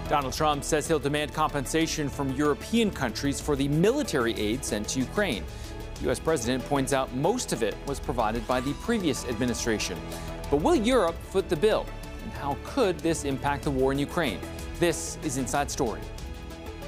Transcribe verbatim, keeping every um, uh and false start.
Donald Trump says he'll demand compensation from European countries for the military aid sent to Ukraine. The U S president points out most of it was provided by the previous administration. But will Europe foot the bill? And how could this impact the war in Ukraine? This is Inside Story.